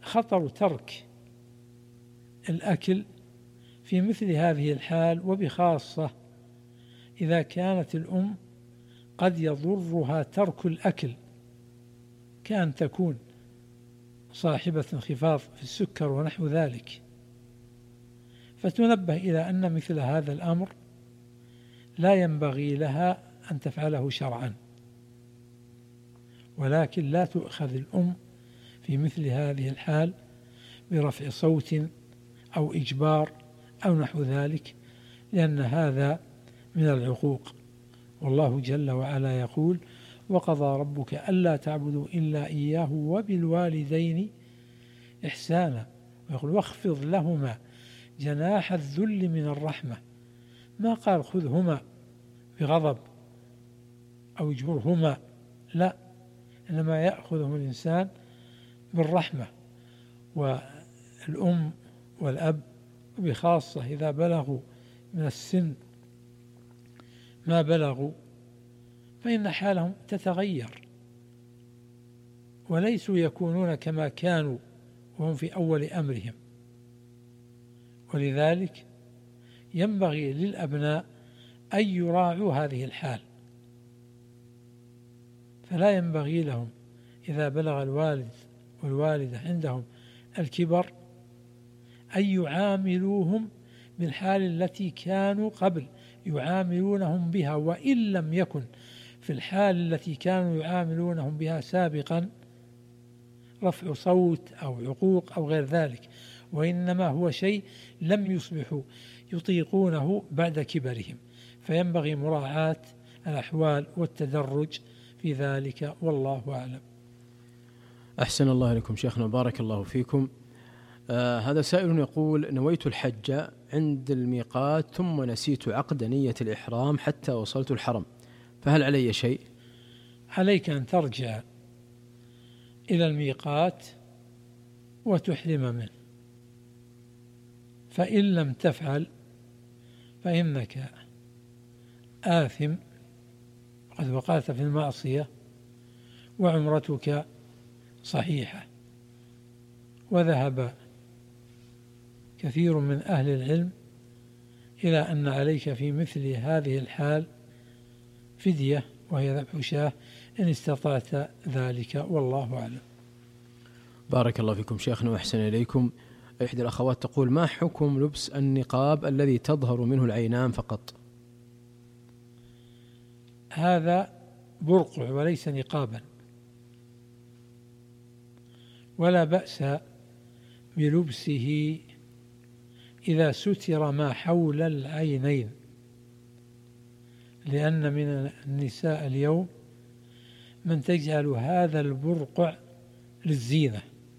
خطر ترك الأكل في مثل هذه الحال، وبخاصة إذا كانت الأم قد يضرها ترك الأكل، كأن تكون صاحبة انخفاض في السكر ونحو ذلك، فتنبه إلى أن مثل هذا الأمر لا ينبغي لها أن تفعله شرعا، ولكن لا تؤخذ الأم في مثل هذه الحال برفع صوت أو إجبار أو نحو ذلك، لأن هذا من العقوق. والله جل وعلا يقول: وقضى ربك ألا تعبدوا إلا إياه وبالوالدين إحسانا، ويقول: واخفض لهما جناح الذل من الرحمة. ما قال خذهما بغضب أو اجبرهما، لا، إنما يأخذهم الإنسان بالرحمة. والأم والأب بخاصة إذا بلغوا من السن ما بلغوا فإن حالهم تتغير، وليسوا يكونون كما كانوا وهم في أول أمرهم. ولذلك ينبغي للأبناء أن يراعوا هذه الحال، فلا ينبغي لهم إذا بلغ الوالد والوالدة عندهم الكبر أن يعاملوهم بالحال التي كانوا قبل يعاملونهم بها، وإن لم يكن في الحال التي كانوا يعاملونهم بها سابقا رفع صوت أو عقوق أو غير ذلك، وإنما هو شيء لم يصبحوا يطيقونه بعد كبرهم، فينبغي مراعاة الأحوال والتدرج في ذلك، والله أعلم. أحسن الله إليكم شيخنا، بارك الله فيكم. هذا سائل يقول: نويت الحج عند الميقات ثم نسيت عقد نية الإحرام حتى وصلت الحرم، فهل علي شيء؟ عليك أن ترجع إلى الميقات وتحرم منه، فإن لم تفعل فإنك آثم قد وقعت في المعصية وعمرتك صحيحة. وذهب كثير من أهل العلم إلى أن عليك في مثل هذه الحال فدية، وهي ذبح شاة إن استطعت ذلك، والله أعلم. بارك الله فيكم شيخنا وأحسن إليكم. إحدى الأخوات تقول: ما حكم لبس النقاب الذي تظهر منه العينان فقط؟ هذا برقع وليس نقابا، ولا بأس بلبسه إذا ستر ما حول العينين، لأن من النساء اليوم من تجعل هذا البرقع للزينة،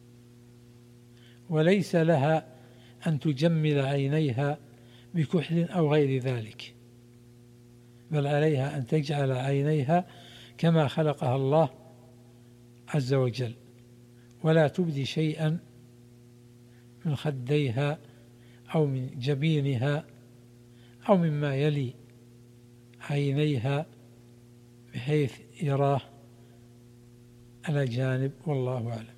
وليس لها أن تجمل عينيها بكحل أو غير ذلك، بل عليها أن تجعل عينيها كما خلقها الله عز وجل، ولا تبدي شيئا من خديها أو من جبينها أو مما يلي عينيها بحيث يراه الأجانب، والله أعلم.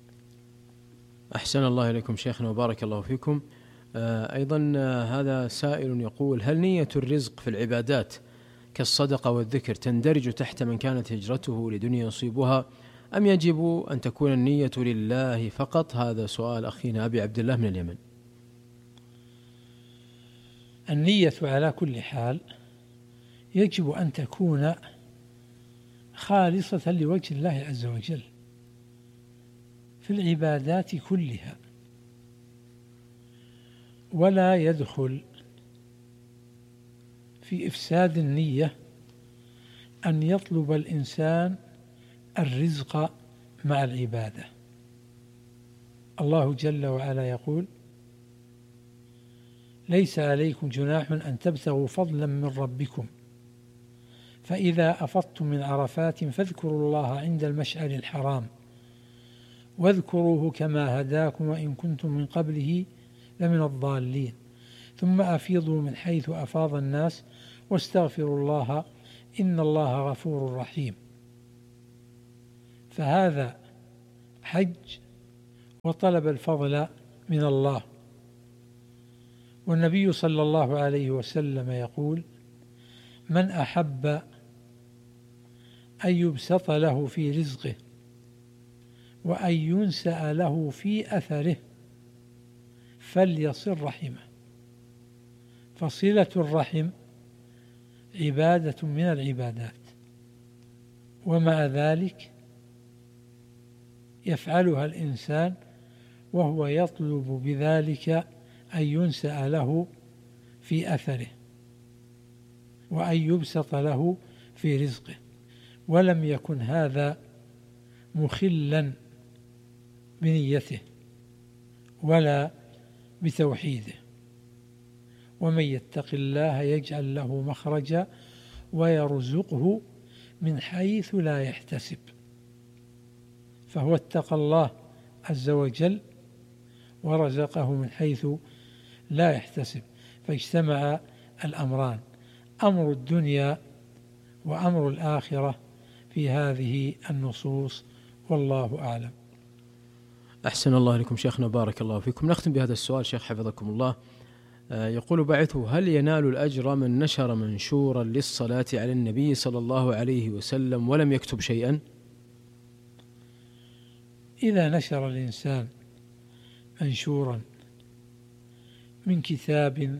أحسن الله إليكم شيخنا وبارك الله فيكم. أيضا هذا سائل يقول: هل نية الرزق في العبادات كالصدقة والذكر تندرج تحت من كانت هجرته لدنيا يصيبها، أم يجب أن تكون النية لله فقط؟ هذا سؤال أخينا أبي عبد الله من اليمن. النية على كل حال يجب أن تكون خالصة لوجه الله عز وجل في العبادات كلها، ولا يدخل في إفساد النية أن يطلب الإنسان الرزق مع العبادة. الله جل وعلا يقول: ليس عليكم جناح أن تبتغوا فضلا من ربكم فإذا أفضتم من عرفات فاذكروا الله عند المشعر الحرام واذكروه كما هداكم وإن كنتم من قبله لمن الضالين ثم أفيضوا من حيث أفاض الناس واستغفروا الله إن الله غفور رحيم. فهذا حج وطلب الفضل من الله. والنبي صلى الله عليه وسلم يقول: من أحب أن يبسط له في رزقه وأن ينسأ له في أثره فليصل رحمه. فصلة الرحم عبادة من العبادات، ومع ذلك يفعلها الإنسان وهو يطلب بذلك أن ينسأ له في أثره وأن يبسط له في رزقه، ولم يكن هذا مخلا بنيته ولا بتوحيده. ومن يتق الله يجعل له مخرجا ويرزقه من حيث لا يحتسب. فهو اتقى الله عز وجل ورزقه من حيث لا يحتسب، فاجتمع الأمران، أمر الدنيا وأمر الآخرة في هذه النصوص، والله أعلم. أحسن الله لكم شيخنا، بارك الله فيكم. نختم بهذا السؤال شيخ حفظكم الله. يقول باعثه: هل ينال الأجر من نشر منشورا للصلاة على النبي صلى الله عليه وسلم ولم يكتب شيئا؟ إذا نشر الإنسان منشورا من كتاب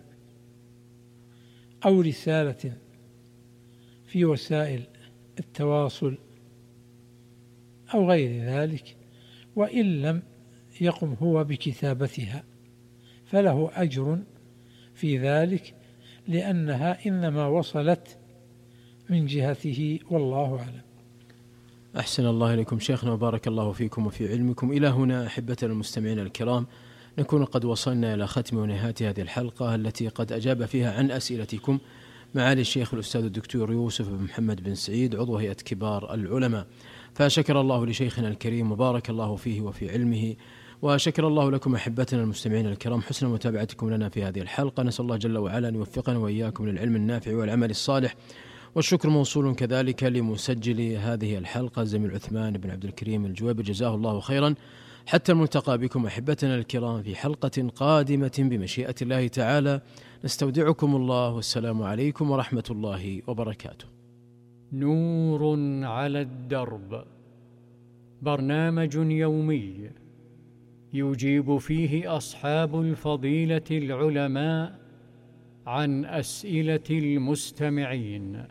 أو رسالة في وسائل التواصل أو غير ذلك، وإن لم يقم هو بكتابتها فله أجر في ذلك، لأنها إنما وصلت من جهته، والله أعلم. أحسن الله إليكم شيخنا وبارك الله فيكم وفي علمكم. إلى هنا أحبتنا المستمعين الكرام نكون قد وصلنا إلى ختم ونهاية هذه الحلقة التي قد أجاب فيها عن أسئلتكم معالي الشيخ الأستاذ الدكتور يوسف بن محمد بن سعيد عضو هيئة كبار العلماء. فشكر الله لشيخنا الكريم وبارك الله فيه وفي علمه، وشكر الله لكم أحبتنا المستمعين الكرام حسن متابعتكم لنا في هذه الحلقة. نسأل الله جل وعلا أن يوفقنا وإياكم للعلم النافع والعمل الصالح، والشكر موصول كذلك لمسجل هذه الحلقة زميل عثمان بن عبد الكريم الجويبر، جزاه الله خيرا. حتى الملتقى بكم أحبتنا الكرام في حلقة قادمة بمشيئة الله تعالى، نستودعكم الله، والسلام عليكم ورحمة الله وبركاته. نور على الدرب، برنامج يومي يجيب فيه أصحاب الفضيلة العلماء عن أسئلة المستمعين.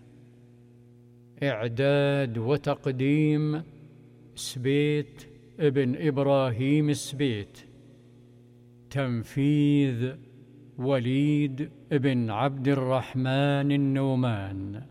إعداد وتقديم سبيت ابن إبراهيم سبيت. تنفيذ وليد ابن عبد الرحمن النومان.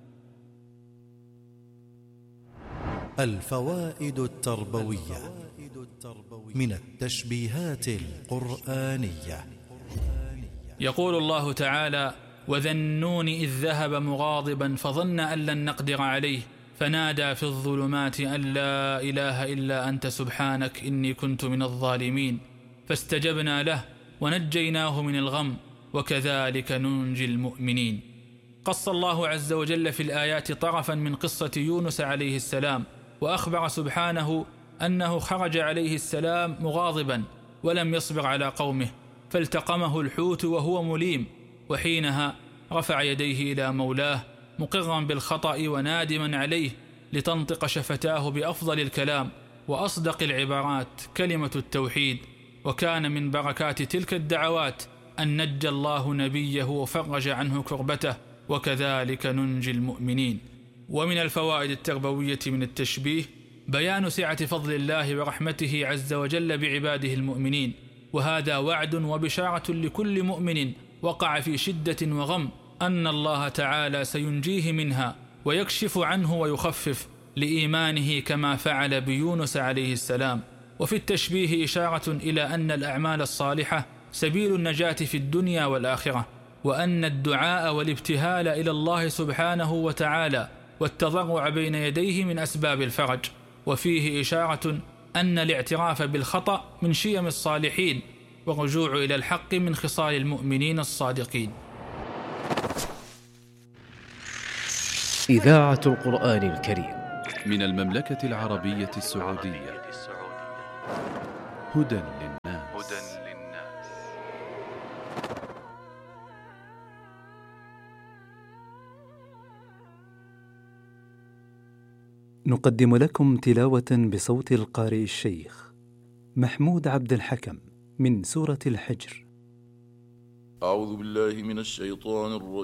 الفوائد التربوية من التشبيهات القرآنية. يقول الله تعالى: وذا النون إذ ذهب مغاضبا فظن أن لن نقدر عليه فنادى في الظلمات أن لا إله إلا أنت سبحانك إني كنت من الظالمين فاستجبنا له ونجيناه من الغم وكذلك ننجي المؤمنين. قص الله عز وجل في الآيات طرفا من قصة يونس عليه السلام، وأخبر سبحانه أنه خرج عليه السلام مغاضبا ولم يصبر على قومه فالتقمه الحوت وهو مليم، وحينها رفع يديه إلى مولاه مقرا بالخطأ ونادما عليه لتنطق شفتاه بأفضل الكلام وأصدق العبارات كلمة التوحيد. وكان من بركات تلك الدعوات أن نجى الله نبيه وفرج عنه كربته وكذلك ننجي المؤمنين. ومن الفوائد التربوية من التشبيه بيان سعة فضل الله ورحمته عز وجل بعباده المؤمنين، وهذا وعد وبشارة لكل مؤمن وقع في شدة وغم أن الله تعالى سينجيه منها ويكشف عنه ويخفف لإيمانه كما فعل بيونس عليه السلام. وفي التشبيه إشارة إلى أن الأعمال الصالحة سبيل النجاة في الدنيا والآخرة، وأن الدعاء والابتهال إلى الله سبحانه وتعالى والتضرع بين يديه من أسباب الفرج. وفيه إشارة أن الاعتراف بالخطأ من شيم الصالحين، والرجوع إلى الحق من خصال المؤمنين الصادقين. إذاعة القرآن الكريم من المملكة العربية السعودية، هدى هدى للناس. نقدم لكم تلاوة بصوت القارئ الشيخ محمود عبد الحكم من سورة الحجر. أعوذ بالله من الشيطان الرجيم.